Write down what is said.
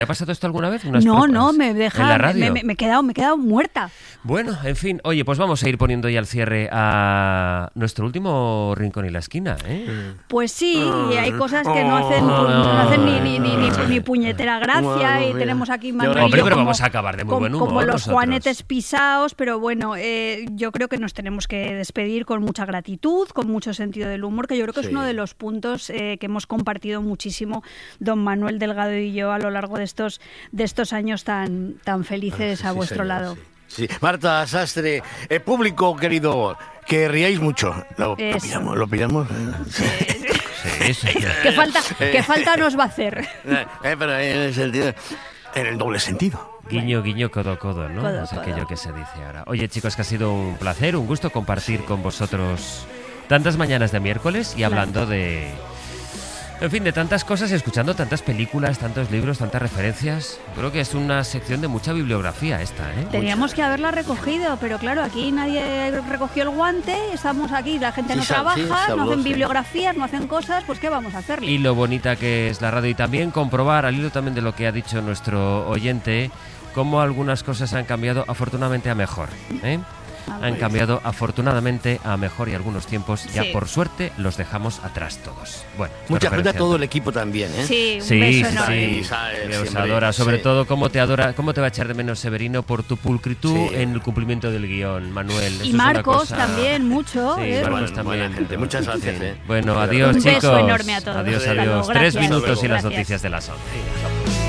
¿Te ha pasado esto alguna vez? No, me deja, ¿en la radio? me he quedado muerta. Bueno, en fin, oye, pues vamos a ir poniendo ya el cierre a nuestro último rincón y la esquina, ¿eh? Pues sí, y hay cosas que no hacen ni puñetera gracia, y tenemos aquí Manuel. Hombre, pero vamos a acabar de muy buen humor como los nosotros. juanetes pisaos, pero bueno, yo creo que nos tenemos que despedir con mucha gratitud, con mucho sentido del humor, que yo creo que es uno de los puntos que hemos compartido muchísimo don Manuel Delgado y yo a lo largo de estos años tan felices a vuestro lado. Sí. Marta Sastre, público querido, que riáis mucho. Lo pillamos. Sí. ¿Qué falta nos va a hacer? Pero en el sentido, en el doble sentido. Guiño, guiño, codo, codo, ¿no? Codo, Es aquello que se dice ahora. Oye, chicos, que ha sido un placer, un gusto compartir con vosotros tantas mañanas de miércoles y hablando de... En fin, de tantas cosas, escuchando tantas películas, tantos libros, tantas referencias. Creo que es una sección de mucha bibliografía esta, ¿eh? Teníamos que haberla recogido, pero claro, aquí nadie recogió el guante, estamos aquí, la gente no trabaja, no hacen bibliografías, no hacen cosas, pues ¿qué vamos a hacerle? Y lo bonita que es la radio, y también comprobar, al hilo también de lo que ha dicho nuestro oyente, cómo algunas cosas han cambiado afortunadamente a mejor, ¿eh? Han cambiado afortunadamente a mejor, y algunos tiempos ya por suerte los dejamos atrás todos. Bueno, mucha gente a todo el equipo también, ¿eh? Sí, un beso enorme. Que os adora, sobre todo cómo te va a echar de menos Severino por tu pulcritud en el cumplimiento del guión, Manuel. Y Marcos también, mucho. Marcos también. Gente, muchas gracias. Bueno, adiós, un chicos. beso enorme a todos. Adiós. Gracias. 3 minutos y las noticias de las 11.